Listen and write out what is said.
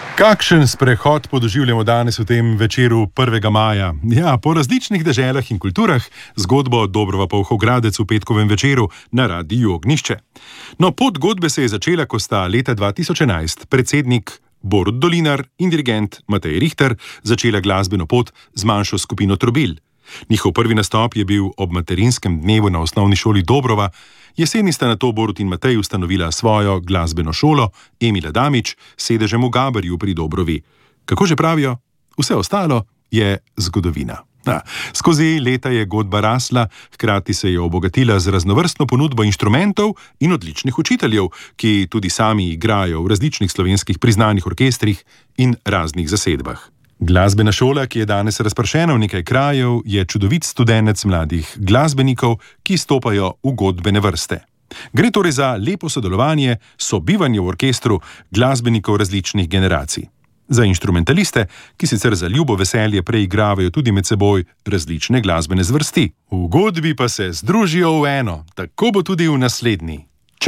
Kakšen sprehod podoživljamo danes v tem večeru 1. maja? Ja, po različnih deželah in kulturah zgodbo Dobrova Polhogradec v petkovem večeru na Radiu Ognjišče. No, pot zgodbe se je začela, ko sta leta 2011 predsednik Borut Dolinar in dirigent Matej Richter začela glasbeno pot z manjšo skupino Trobil. Njihov prvi nastop je bil ob materinskem dnevu na osnovni šoli Dobrova. Jeseni sta nato Borut in Matej ustanovila svojo glasbeno šolo Emil Adamič s sedežem v Gaberju pri Dobrovi. Kako že pravijo? Vse ostalo je zgodovina. Skozi leta je godba rasla, hkrati se je obogatila z raznovrstno ponudbo inštrumentov in odličnih učiteljev, ki tudi sami igrajo v različnih slovenskih priznanih orkestrih in raznih zasedbah. Glasbena šola, ki je danes razpršena v nekaj krajev, je čudovit studenec mladih glasbenikov, ki stopajo v godbene vrste. Gre torej za lepo sodelovanje, sobivanje v orkestru glasbenikov različnih generacij. Za inštrumentaliste, ki sicer za ljubo veselje preigravajo tudi med seboj različne glasbene zvrsti. V godbi pa se združijo v eno, tako bo tudi v naslednji.